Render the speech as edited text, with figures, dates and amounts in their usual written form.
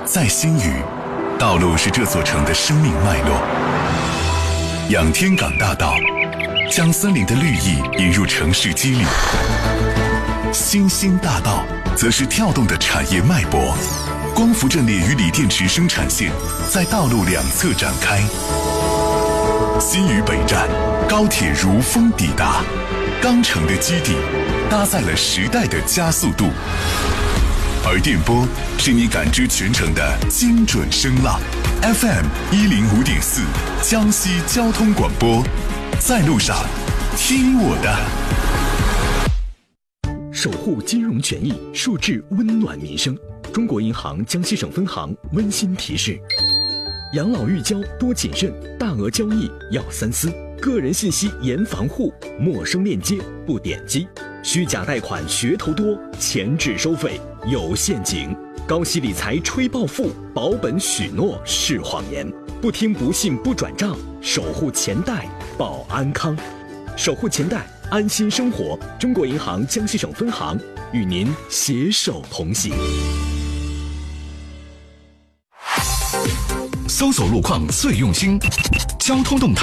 在新余，道路是这座城的生命脉络。仰天港大道将森林的绿意引入城市肌理，新兴大道则是跳动的产业脉搏。光伏阵列与锂电池生产线在道路两侧展开。新余北站，高铁如风抵达，钢城的基地搭载了时代的加速度，而电波是你感知全城的精准声浪。FM 105.4，江西交通广播，在路上听我的。 守护金融权益，树质温暖民生。中国银行江西省分行温馨提示：养老育交多谨慎，大额交易要三思，个人信息严防护，陌生链接不点击，虚假贷款噱头多，前置收费有陷阱，高息理财吹暴富，保本许诺是谎言，不听不信不转账，守护钱袋保安康，守护钱袋安心生活。中国银行江西省分行与您携手同行。 搜索路况最用心，交通动态